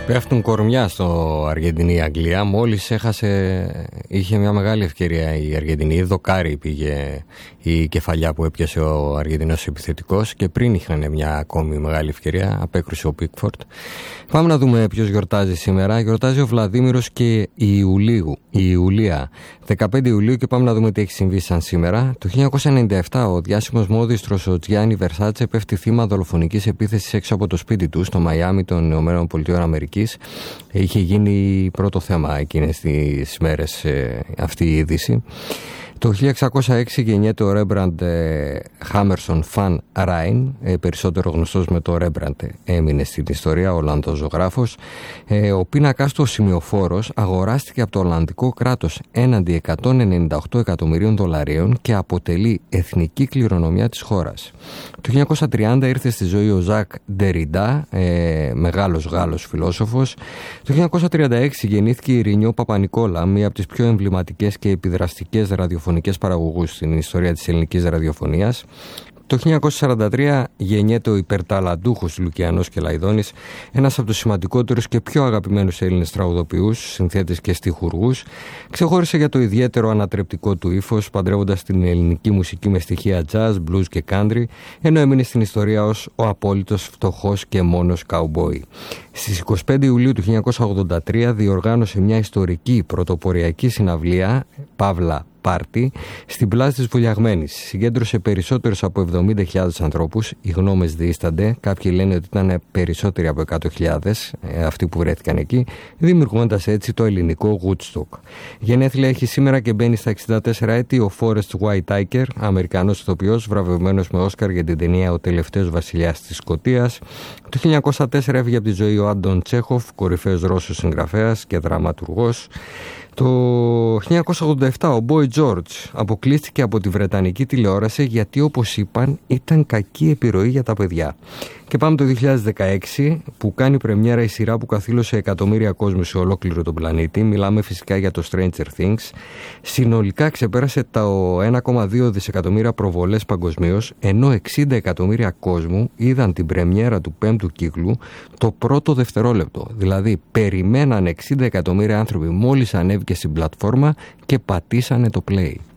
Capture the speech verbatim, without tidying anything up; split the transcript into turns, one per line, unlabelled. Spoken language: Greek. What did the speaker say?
Πέφτουν κορμιά στο Αργεντινή-Αγγλία. Μόλις έχασε, είχε μια μεγάλη ευκαιρία η Αργεντινή. Δοκάρι πήγε η κεφαλιά που έπιασε ο Αργεντινός επιθετικός και πριν είχαν μια ακόμη μεγάλη ευκαιρία, απέκρουσε ο Πίκφορντ. Πάμε να δούμε ποιος γιορτάζει σήμερα. Γιορτάζει ο Βλαδίμηρος και η Ιουλίου, η Ιουλία. δεκαπέντε Ιουλίου και πάμε να δούμε τι έχει συμβεί σαν σήμερα. Το χίλια εννιακόσια ενενήντα επτά ο διάσημος μόδιστρος ο Τζιάνι Βερσάτσε πέφτει θύμα δολοφονικής επίθεσης έξω από το σπίτι του στο Μαϊάμι των ΗΠΑ. Είχε γίνει πρώτο θέμα εκείνες τις μέρες ε, αυτή η είδηση. Το χίλια εξακόσια έξι γεννιέται ο Ρέμπραντ Χάμερσον Φαν Ράιν, περισσότερο γνωστός με το Ρέμπραντ, έμεινε στην ιστορία, ο Ολλανδός ζωγράφος. Ο πίνακας του, ο σημειοφόρος, αγοράστηκε από το Ολλανδικό κράτος έναντι εκατόν ενενήντα οκτώ εκατομμυρίων δολαρίων και αποτελεί εθνική κληρονομιά της χώρας. Το χίλια εννιακόσια τριάντα ήρθε στη ζωή ο Ζακ Ντεριντά, ε, μεγάλος Γάλλος φιλόσοφος. Το χίλια εννιακόσια τριάντα έξι γεννήθηκε η Ρινιό Παπανικόλα, μία από τις πιο εμβληματικές και επιδραστικές ραδιοφωνικές παραγωγούς στην ιστορία της ελληνικής ραδιοφωνίας. Το χίλια εννιακόσια σαράντα τρία γεννιέται ο υπερταλαντούχος Λουκιανός Κελαϊδόνης, ένας από τους σημαντικότερους και πιο αγαπημένους Έλληνες τραγουδοποιούς, συνθέτες και στιχουργούς. Ξεχώρισε για το ιδιαίτερο ανατρεπτικό του ύφος, παντρεύοντας την ελληνική μουσική με στοιχεία jazz, blues και country, ενώ έμεινε στην ιστορία ως ο απόλυτος φτωχός και μόνος καουμπόι. Στις είκοσι πέντε Ιουλίου του χίλια εννιακόσια ογδόντα τρία διοργάνωσε μια ιστορική πρωτοποριακή συναυλία, Παύλα Πάρτι, στην πλάζα της Βουλιαγμένης. Συγκέντρωσε περισσότερους από εβδομήντα χιλιάδες ανθρώπους. Οι γνώμες διήστανται. Κάποιοι λένε ότι ήταν περισσότεροι από εκατό χιλιάδες ε, αυτοί που βρέθηκαν εκεί, δημιουργώντας έτσι το ελληνικό Woodstock. Γενέθλια έχει σήμερα και μπαίνει στα εξήντα τέσσερα έτη ο Φόρεστ Whitaker, Αμερικανός ηθοποιός, βραβευμένος με Όσκαρ για την ταινία «Ο τελευταίος βασιλιάς της Σκωτίας». Το χίλια εννιακόσια τέσσερα έφυγε από τη ζωή ο Άντων Τσέχοφ, κορυφαίος Ρώσος συγγραφέας και δραματουργός. Το χίλια εννιακόσια ογδόντα επτά ο Boy George αποκλείστηκε από τη Βρετανική τηλεόραση γιατί, όπως είπαν, ήταν κακή επιρροή για τα παιδιά. Και πάμε το δύο χιλιάδες δεκαέξι που κάνει πρεμιέρα η σειρά που καθήλωσε εκατομμύρια κόσμου σε ολόκληρο τον πλανήτη. Μιλάμε φυσικά για το Stranger Things. Συνολικά ξεπέρασε τα ένα κόμμα δύο δισεκατομμύρια προβολές παγκοσμίως, ενώ εξήντα εκατομμύρια κόσμου είδαν την πρεμιέρα του πέμπτου κύκλου το πρώτο δευτερόλεπτο. Δηλαδή περιμέναν εξήντα εκατομμύρια άνθρωποι μόλις ανέβηκε στην πλατφόρμα και πατήσανε το play.